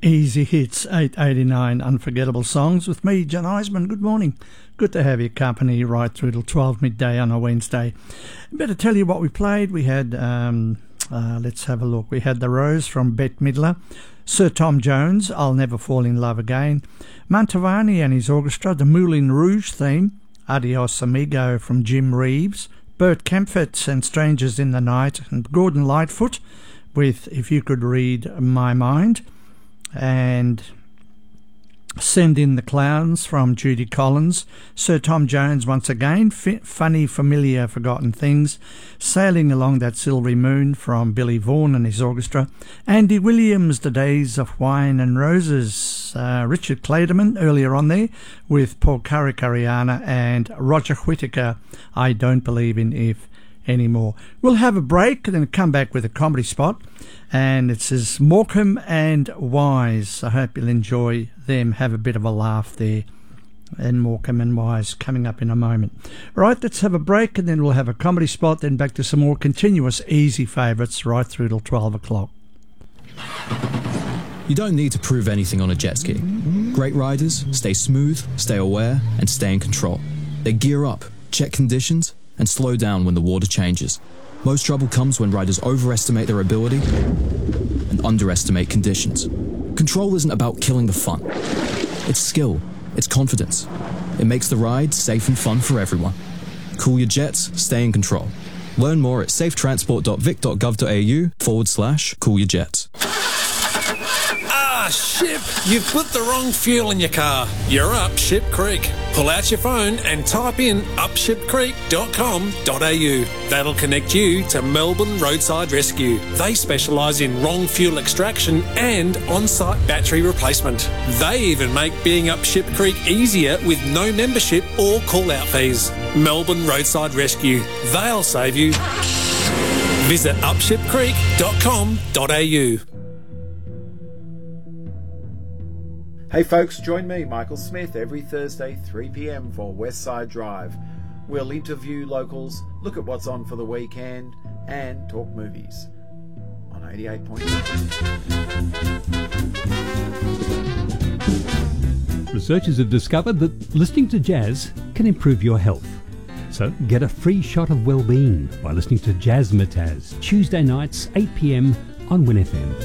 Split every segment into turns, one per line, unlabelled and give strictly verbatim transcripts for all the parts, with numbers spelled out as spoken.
Easy Hits eight eighty-nine Unforgettable Songs with me, John Eisman. Good morning. Good to have your company right through till twelve midday on a Wednesday. Better tell you what we played. We had, um, uh, let's have a look. We had The Rose from Bette Midler, Sir Tom Jones, I'll Never Fall in Love Again, Mantovani and his orchestra, the Moulin Rouge theme, Adios Amigo from Jim Reeves, Bert Kaempfert and Strangers in the Night, and Gordon Lightfoot with If You Could Read My Mind, and Send in the Clowns from Judy Collins, Sir Tom Jones once again, F- Funny, Familiar, Forgotten Things, Sailing Along That Silvery Moon from Billy Vaughan and his orchestra, Andy Williams, The Days of Wine and Roses, uh, Richard Clayderman earlier on there with Paul Caricariana, and Roger Whittaker, I Don't Believe in If Anymore. We'll have a break and then come back with a comedy spot, and it says Morecambe and Wise. I hope you'll enjoy them, have a bit of a laugh there. And Morecambe and Wise coming up in a moment. Right, let's have a break and then we'll have a comedy spot, then back to some more continuous easy favourites right through till twelve o'clock.
You don't need to prove anything on a jet ski. Great riders stay smooth, stay aware, and stay in control. They gear up, check conditions, and slow down when the water changes. Most trouble comes when riders overestimate their ability and underestimate conditions. Control isn't about killing the fun. It's skill. It's confidence. It makes the ride safe and fun for everyone. Cool your jets, stay in control. Learn more at safetransport.vic.gov.au forward slash cool your jets.
Ah, Ship! You've put the wrong fuel in your car. You're up Ship Creek. Pull out your phone and type in up ship creek dot com dot a u. That'll connect you to Melbourne Roadside Rescue. They specialise in wrong fuel extraction and on-site battery replacement. They even make being up Ship Creek easier with no membership or call-out fees. Melbourne Roadside Rescue. They'll save you. Visit up ship creek dot com dot a u.
Hey folks, join me, Michael Smith, every Thursday, three p m for Westside Drive. We'll interview locals, look at what's on for the weekend, and talk movies on eighty-eight point nine.
Researchers have discovered that listening to jazz can improve your health. So get a free shot of well-being by listening to Jazzmatazz, Tuesday nights, eight p m on Win F M.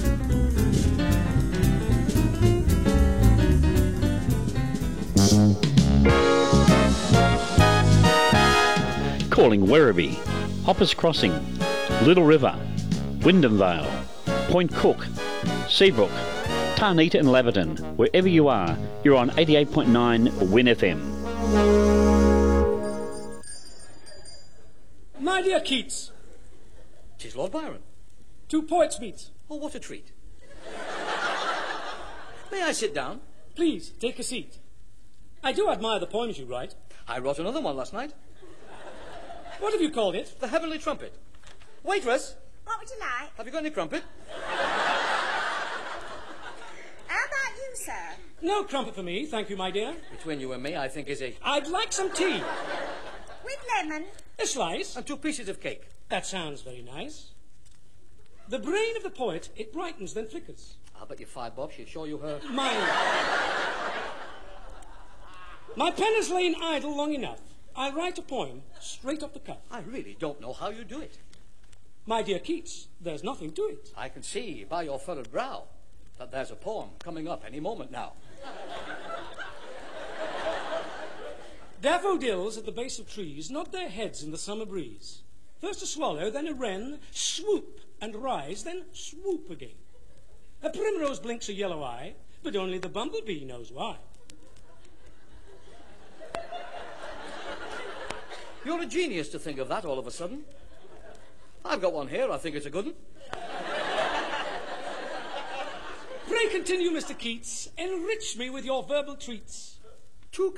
Calling Werribee, Hoppers Crossing, Little River, Wyndham Vale, Point Cook, Seabrook, Tarnita and Laverton. Wherever you are, you're on eighty-eight point nine Win F M.
My dear Keats.
'Tis Lord Byron.
Two poets meet.
Oh, what a treat. May I sit down?
Please, take a seat. I do admire the poems you write.
I wrote another one last night.
What have you called it?
The Heavenly Trumpet. Waitress!
What would you like?
Have you got any crumpet?
How about you, sir?
No crumpet for me, thank you, my dear.
Between you and me, I think is a...
I'd like some tea.
With lemon?
A slice.
And two pieces of cake.
That sounds very nice. The brain of the poet, it brightens then flickers.
I'll bet you five bob she'll show you her...
Mine. My pen has lain idle long enough. I'll write a poem straight off the cuff.
I really don't know how you do it.
My dear Keats, there's nothing to it.
I can see by your furrowed brow that there's a poem coming up any moment now.
Daffodils at the base of trees nod their heads in the summer breeze. First a swallow, then a wren, swoop and rise, then swoop again. A primrose blinks a yellow eye, but only the bumblebee knows why.
You're a genius to think of that all of a sudden. I've got one here, I think it's a good one.
Pray continue, Mister Keats. Enrich me with your verbal treats.
Two